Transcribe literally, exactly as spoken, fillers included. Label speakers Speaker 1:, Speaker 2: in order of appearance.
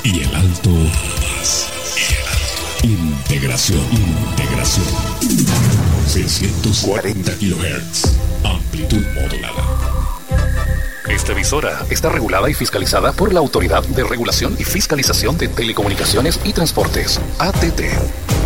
Speaker 1: Y el alto más. Y el alto. Integración. Integración. seiscientos cuarenta kilohertz. Amplitud modulada. Esta emisora está regulada y fiscalizada por la Autoridad de Regulación y Fiscalización de Telecomunicaciones y Transportes, A T T.